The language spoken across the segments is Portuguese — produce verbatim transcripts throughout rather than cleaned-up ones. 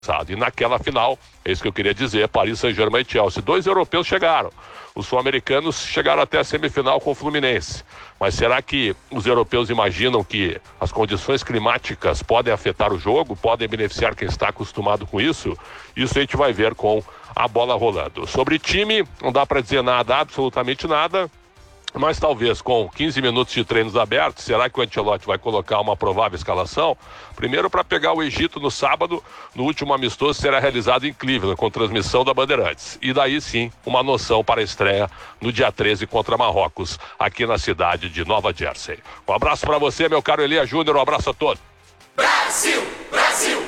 E naquela final, é isso que eu queria dizer, Paris Saint-Germain e Chelsea. Dois europeus chegaram. Os sul-americanos chegaram até a semifinal com o Fluminense. Mas será que os europeus imaginam que as condições climáticas podem afetar o jogo? Podem beneficiar quem está acostumado com isso? Isso a gente vai ver com a bola rolando. Sobre time, não dá para dizer nada, absolutamente nada. Mas talvez com quinze minutos de treinos abertos, será que o Ancelotti vai colocar uma provável escalação? Primeiro para pegar o Egito no sábado, no último amistoso será realizado em Cleveland, com transmissão da Bandeirantes. E daí sim, uma noção para a estreia no dia treze contra Marrocos, aqui na cidade de Nova Jersey. Um abraço para você, meu caro Elias Júnior, um abraço a todos. Brasil, Brasil!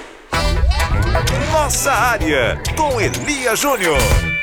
Nossa área, com Elias Júnior.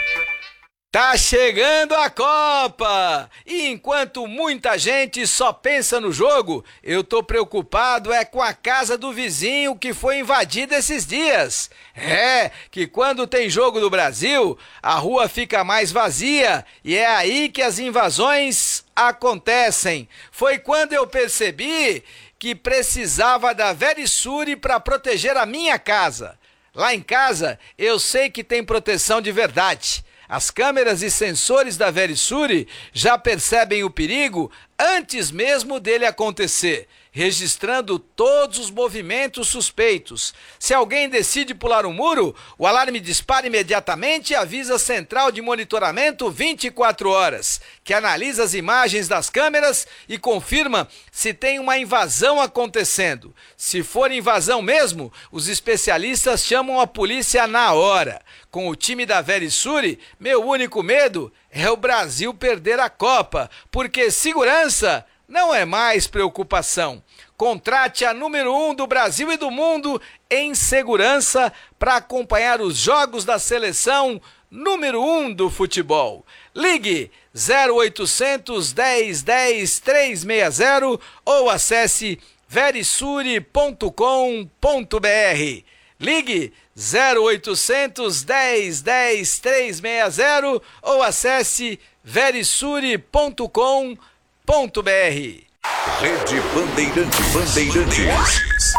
Tá chegando a Copa! E enquanto muita gente só pensa no jogo, eu tô preocupado é com a casa do vizinho que foi invadida esses dias. É, que quando tem jogo do Brasil, a rua fica mais vazia e é aí que as invasões acontecem. Foi quando eu percebi que precisava da Verisure para proteger a minha casa. Lá em casa, eu sei que tem proteção de verdade. As câmeras e sensores da Verisure já percebem o perigo antes mesmo dele acontecer, registrando todos os movimentos suspeitos. Se alguém decide pular um muro, o alarme dispara imediatamente e avisa a central de monitoramento vinte e quatro horas, que analisa as imagens das câmeras e confirma se tem uma invasão acontecendo. Se for invasão mesmo, os especialistas chamam a polícia na hora. Com o time da Verisure, meu único medo é o Brasil perder a Copa, porque segurança não é mais preocupação. Contrate a número um do Brasil e do mundo em segurança para acompanhar os jogos da seleção número um do futebol. Ligue zero oitocentos, dez, dez, trezentos e sessenta ou acesse verisure ponto com ponto br. Ligue zero oitocentos, dez, dez, trezentos e sessenta ou acesse verisure ponto com ponto br. Rede Bandeirantes. Bandeirantes.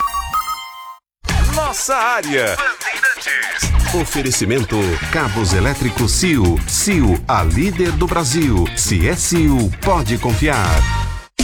Nossa área. Bandeirantes. Oferecimento Cabos Elétricos C I O. C I O, a líder do Brasil. Se é C I O, pode confiar.